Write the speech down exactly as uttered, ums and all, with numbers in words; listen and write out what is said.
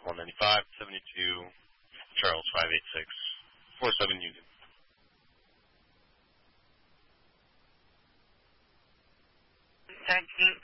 South one ninety-five, seventy-two, Charles five eight six, four seven Union. thirteen